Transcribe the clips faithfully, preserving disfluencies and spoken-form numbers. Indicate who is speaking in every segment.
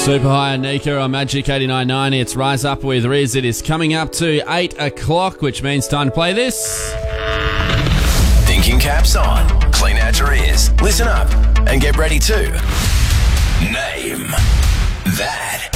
Speaker 1: Super High and Nika on Magic eighty-nine point nine. It's Rise Up with Riz. It is coming up to eight o'clock, which means time to play this.
Speaker 2: Thinking caps on. Clean out your ears. Listen up and get ready to name that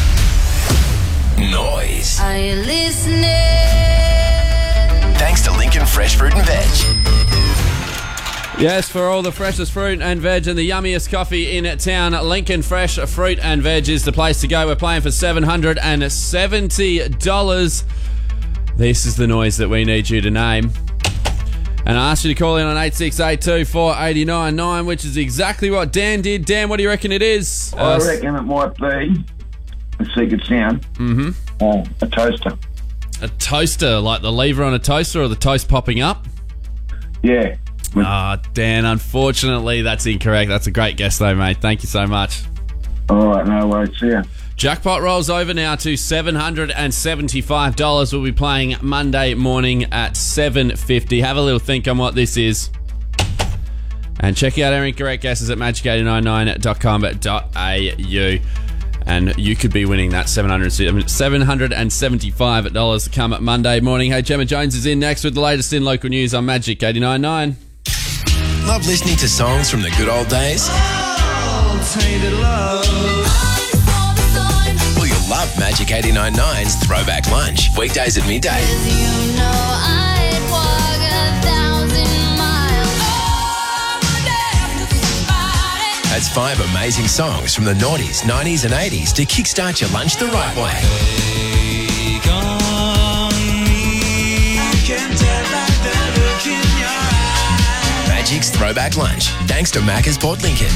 Speaker 2: noise.
Speaker 3: Are you listening?
Speaker 2: Thanks to Lincoln Fresh Fruit and Veg.
Speaker 1: Yes, for all the freshest fruit and veg and the yummiest coffee in town, Lincoln Fresh Fruit and Veg is the place to go. We're playing for seven hundred seventy dollars. This is the noise that we need you to name. And I asked you to call in on eight six eight two, four eight nine nine, which is exactly what Dan did. Dan, what do you reckon it is?
Speaker 4: I uh, reckon it might be a secret sound.
Speaker 1: Mm-hmm.
Speaker 4: Uh, a toaster.
Speaker 1: A toaster, like the lever on a toaster or the toast popping up?
Speaker 4: Yeah.
Speaker 1: Ah, oh, Dan, unfortunately, that's incorrect. That's a great guess, though, mate. Thank you so much.
Speaker 4: All right, no worries. See ya.
Speaker 1: Jackpot rolls over now to seven hundred seventy-five dollars. We'll be playing Monday morning at seven fifty. Have a little think on what this is. And check out our incorrect guesses at magic eight nine nine dot com dot a u. And you could be winning that seven hundred seventy-five dollars to come at Monday morning. Hey, Gemma Jones is in next with the latest in local news on Magic eighty-nine point nine.
Speaker 2: Love listening to songs from the good old days?
Speaker 3: Oh, tainted love.
Speaker 2: Well, you'll love Magic eighty-nine point nine's Throwback Lunch, weekdays at midday.
Speaker 3: You know I'd walk a thousand miles. Oh,
Speaker 2: That's five amazing songs from the noughties, nineties and eighties to kickstart your lunch the right way.
Speaker 3: Take on me. I can tell by the look in your eyes.
Speaker 2: Magic's Throwback Lunch, thanks to Macca's Port Lincoln.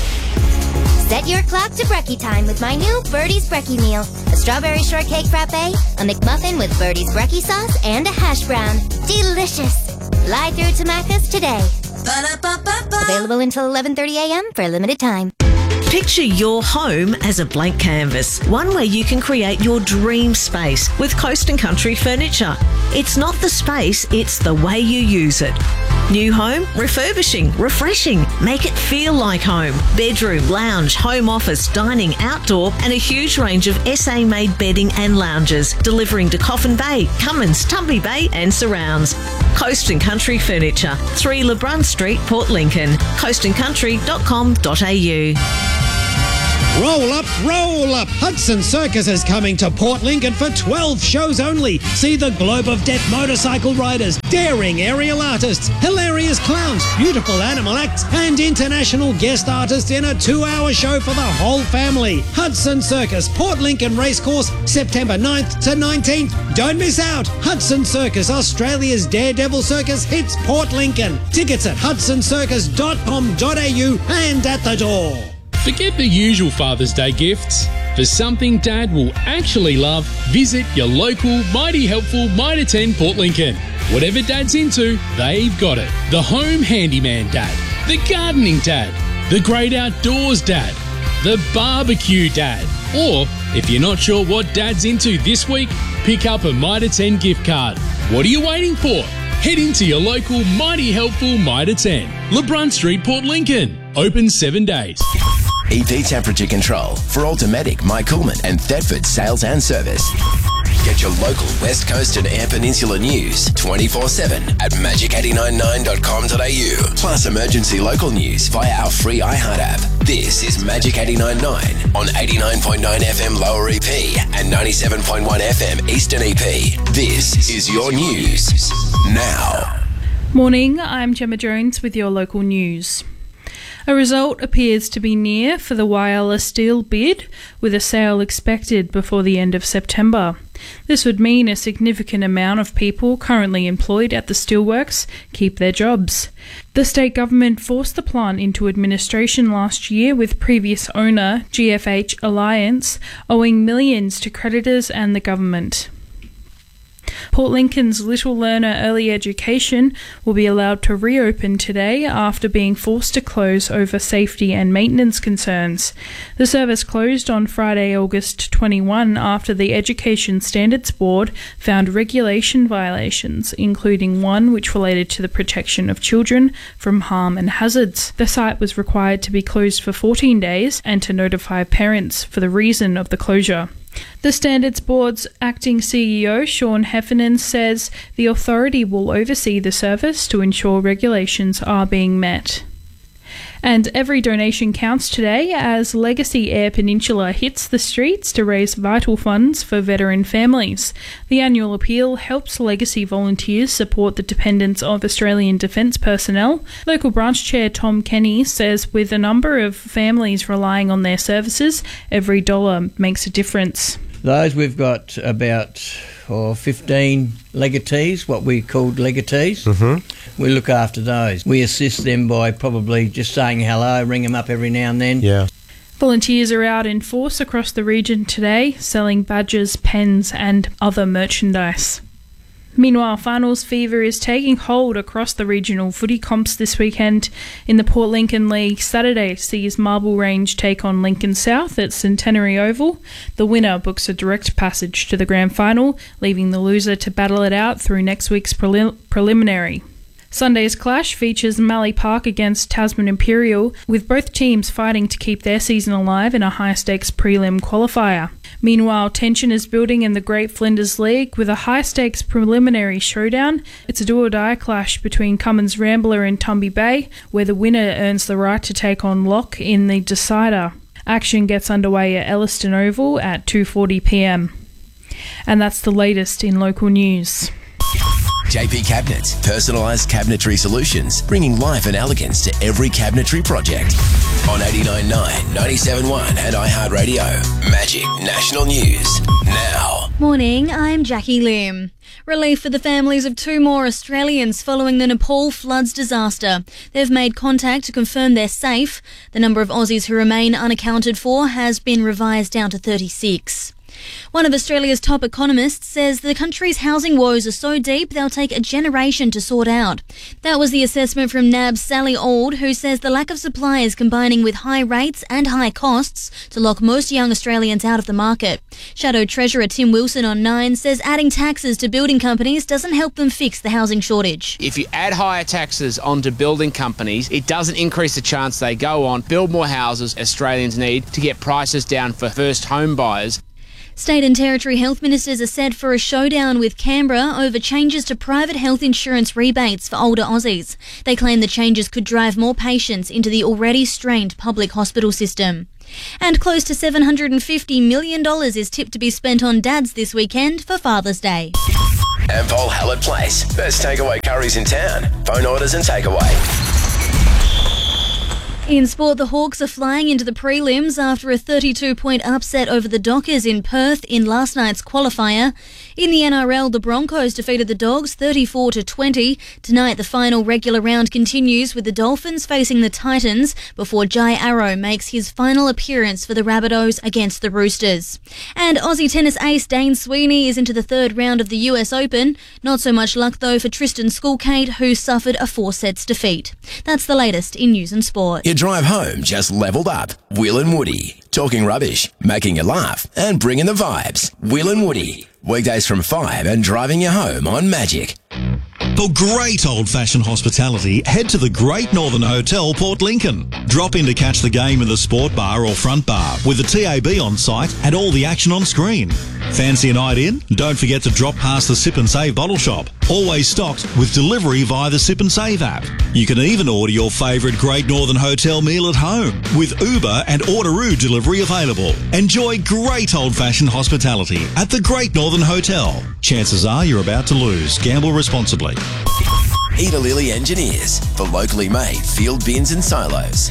Speaker 5: Set your clock to brekkie time with my new Birdie's Brekkie meal. A strawberry shortcake frappe, a McMuffin with Birdie's Brekkie sauce, and a hash brown. Delicious! Fly through to Macca's today.
Speaker 3: Ba-da-ba-ba-ba.
Speaker 5: Available until eleven thirty a.m. for a limited time.
Speaker 6: Picture your home as a blank canvas, one where you can create your dream space with Coast and Country Furniture. It's not the space, it's the way you use it. New home, refurbishing, refreshing, make it feel like home. Bedroom, lounge, home office, dining, outdoor, and a huge range of S A-made bedding and lounges, delivering to Coffin Bay, Cummins, Tumby Bay and surrounds. Coast and Country Furniture, three LeBrun Street, Port Lincoln, coast and country dot com dot a u.
Speaker 7: Roll up, roll up! Hudson Circus is coming to Port Lincoln for twelve shows only. See the Globe of Death motorcycle riders, daring aerial artists, hilarious clowns, beautiful animal acts, and international guest artists in a two-hour show for the whole family. Hudson Circus, Port Lincoln Racecourse, September ninth to nineteenth. Don't miss out! Hudson Circus, Australia's daredevil circus, hits Port Lincoln. Tickets at hudson circus dot com dot a u and at the door.
Speaker 8: Forget the usual Father's Day gifts. For something Dad will actually love, visit your local Mighty Helpful Mitre ten Port Lincoln. Whatever Dad's into, they've got it. The Home Handyman Dad, the Gardening Dad, the Great Outdoors Dad, the Barbecue Dad. Or, if you're not sure what Dad's into this week, pick up a Mitre ten gift card. What are you waiting for? Head into your local Mighty Helpful Mitre ten, LeBrun Street, Port Lincoln. Open seven days.
Speaker 2: E P Temperature Control for Automatic, Mike Coolman and Thetford Sales and Service. Get your local West Coast and Air Peninsula news twenty-four seven at magic eight nine nine dot com dot a u. Plus emergency local news via our free iHeart app. This is Magic eighty-nine point nine on eighty-nine point nine F M Lower E P and ninety-seven point one F M Eastern E P. This is your news now.
Speaker 9: Morning, I'm Gemma Jones with your local news. A result appears to be near for the Whyalla Steel bid, with a sale expected before the end of September. This would mean a significant amount of people currently employed at the steelworks keep their jobs. The state government forced the plant into administration last year, with previous owner G F H Alliance owing millions to creditors and the government. Port Lincoln's Little Learner Early Education will be allowed to reopen today after being forced to close over safety and maintenance concerns. The service closed on Friday, August twenty-first, after the Education Standards Board found regulation violations, including one which related to the protection of children from harm and hazards. The site was required to be closed for fourteen days and to notify parents for the reason of the closure. The Standards Board's acting C E O, Sean Heffernan, says the authority will oversee the service to ensure regulations are being met. And every donation counts today as Legacy Air Peninsula hits the streets to raise vital funds for veteran families. The annual appeal helps Legacy volunteers support the dependents of Australian Defence personnel. Local branch chair Tom Kenny says with a number of families relying on their services, every dollar makes a difference.
Speaker 10: Those we've got about or fifteen legatees, what we called legatees. Mm-hmm. We look after those. We assist them by probably just saying hello, ring them up every now and then.
Speaker 11: Yeah.
Speaker 9: Volunteers are out in force across the region today, selling badges, pens and other merchandise. Meanwhile, finals fever is taking hold across the regional footy comps this weekend. In the Port Lincoln League, Saturday sees Marble Range take on Lincoln South at Centenary Oval. The winner books a direct passage to the grand final, leaving the loser to battle it out through next week's prelim- preliminary. Sunday's clash features Mallee Park against Tasman Imperial, with both teams fighting to keep their season alive in a high-stakes prelim qualifier. Meanwhile, tension is building in the Great Flinders League with a high-stakes preliminary showdown. It's a do-or-die clash between Cummins Rambler and Tumby Bay, where the winner earns the right to take on Lock in the decider. Action gets underway at Elliston Oval at two forty p m. And that's the latest in local news.
Speaker 2: J P Cabinets, personalised cabinetry solutions, bringing life and elegance to every cabinetry project. On eighty-nine point nine, ninety-seven point one and iHeartRadio. Magic National News. Now.
Speaker 12: Morning, I'm Jackie Lim. Relief for the families of two more Australians following the Nepal floods disaster. They've made contact to confirm they're safe. The number of Aussies who remain unaccounted for has been revised down to thirty-six. One of Australia's top economists says the country's housing woes are so deep they'll take a generation to sort out. That was the assessment from N A B's Sally Auld, who says the lack of supply is combining with high rates and high costs to lock most young Australians out of the market. Shadow Treasurer Tim Wilson on Nine says adding taxes to building companies doesn't help them fix the housing shortage.
Speaker 13: If you add higher taxes onto building companies, it doesn't increase the chance they go on, build more houses Australians need to get prices down for first home buyers.
Speaker 12: State and Territory health ministers are set for a showdown with Canberra over changes to private health insurance rebates for older Aussies. They claim the changes could drive more patients into the already strained public hospital system. And close to seven hundred fifty million dollars is tipped to be spent on dads this weekend for Father's Day.
Speaker 2: Ampol Hallett Place. Best takeaway curries in town. Phone orders and takeaway.
Speaker 12: In sport, the Hawks are flying into the prelims after a thirty-two point upset over the Dockers in Perth in last night's qualifier. In the N R L, the Broncos defeated the Dogs thirty-four to twenty. Tonight, the final regular round continues with the Dolphins facing the Titans before Jai Arrow makes his final appearance for the Rabbitohs against the Roosters. And Aussie tennis ace Dane Sweeney is into the third round of the U S Open. Not so much luck, though, for Tristan Skulkate, who suffered a four-sets defeat. That's the latest in news and sport.
Speaker 2: Your drive home just leveled up. Will and Woody. Talking rubbish, making you laugh, and bringing the vibes. Will and Woody. Weekdays from five and driving you home on Magic.
Speaker 14: For great old-fashioned hospitality, head to the Great Northern Hotel, Port Lincoln. Drop in to catch the game in the sport bar or front bar with the T A B on site and all the action on screen. Fancy a night in? Don't forget to drop past the Sip and Save bottle shop. Always stocked with delivery via the Sip and Save app. You can even order your favourite Great Northern Hotel meal at home with Uber and Orderoo delivery available. Enjoy great old-fashioned hospitality at the Great Northern Hotel. Chances are you're about to lose. Gamble responsibly.
Speaker 2: Eda Lilly Engineers for locally made field bins and silos.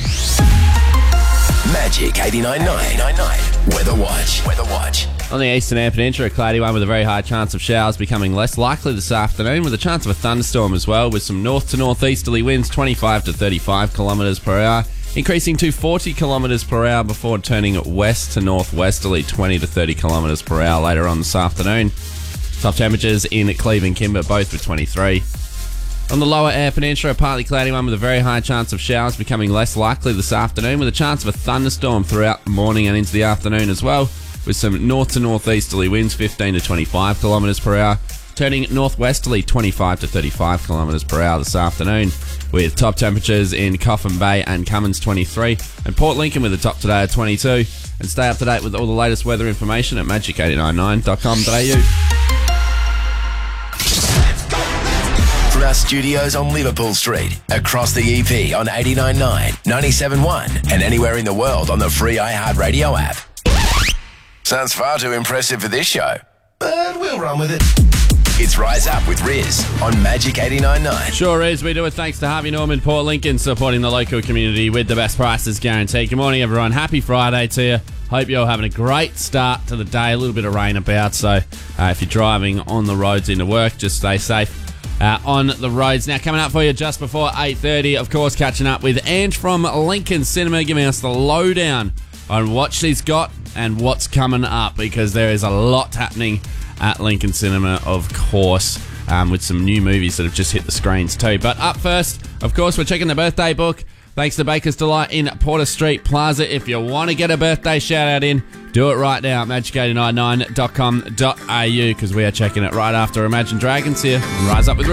Speaker 2: Magic eighty-nine point nine. Weather Watch. Weather Watch.
Speaker 1: On the eastern Air Peninsula, a cloudy one with a very high chance of showers becoming less likely this afternoon, with a chance of a thunderstorm as well, with some north to northeasterly winds twenty-five to thirty-five kilometres per hour, increasing to forty kilometres per hour before turning west to northwesterly twenty to thirty kilometres per hour later on this afternoon. Top temperatures in Cleveland, Kimber, both with twenty-three. On the lower air peninsula, a partly cloudy one with a very high chance of showers becoming less likely this afternoon, with a chance of a thunderstorm throughout the morning and into the afternoon as well, with some north to northeasterly winds fifteen to twenty-five kilometres per hour, turning northwesterly twenty-five to thirty-five kilometres per hour this afternoon, with top temperatures in Coffin Bay and Cummins twenty-three, and Port Lincoln with a top today of twenty-two. And stay up to date with all the latest weather information at magic eight nine nine dot com dot a u.
Speaker 2: From our studios on Liverpool Street, across the E P on eighty-nine point nine, ninety-seven point one, and anywhere in the world on the free iHeartRadio app. Sounds far too impressive for this show, but we'll run with it. It's Rise Up with Riz on Magic eighty-nine point nine.
Speaker 1: Sure is. We do it thanks to Harvey Norman, Port Lincoln, supporting the local community with the best prices guaranteed. Good morning, everyone. Happy Friday to you. Hope you're having a great start to the day. A little bit of rain about, so uh, if you're driving on the roads into work, just stay safe uh, on the roads. Now, coming up for you just before eight thirty, of course, catching up with Ange from Lincoln Cinema, giving us the lowdown on what she's got and what's coming up, because there is a lot happening at Lincoln Cinema, of course, um, with some new movies that have just hit the screens too. But up first, of course, we're checking the birthday book. Thanks to Baker's Delight in Porter Street Plaza. If you want to get a birthday shout out in, do it right now at magic eight nine nine dot com dot a u, because we are checking it right after Imagine Dragons here and Rise Up with